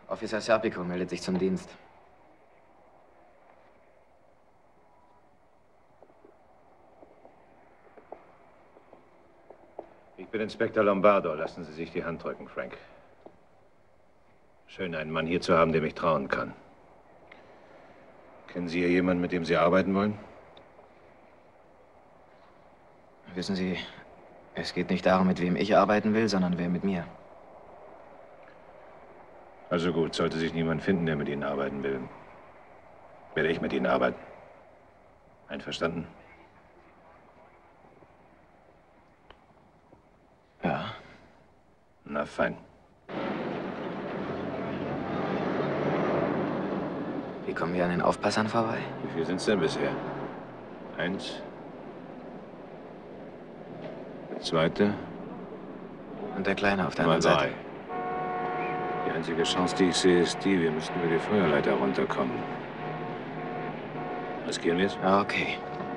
Officer Serpico meldet sich zum Dienst. Ich bin Inspektor Lombardo. Lassen Sie sich die Hand drücken, Frank. Schön, einen Mann hier zu haben, dem ich trauen kann. Kennen Sie hier jemanden, mit dem Sie arbeiten wollen? Wissen Sie, es geht nicht darum, mit wem ich arbeiten will, sondern wer mit mir. Also gut, sollte sich niemand finden, der mit Ihnen arbeiten will, werde ich mit Ihnen arbeiten. Einverstanden? Ja. Na fein. Wie kommen wir an den Aufpassern vorbei? Wie viel sind's denn bisher? 1. Der zweite. Und der Kleine auf der Nummer anderen 3. Seite. Die einzige Chance, die ich sehe, ist die, wir müssten über die Feuerleiter runterkommen. Riskieren wir es? Okay.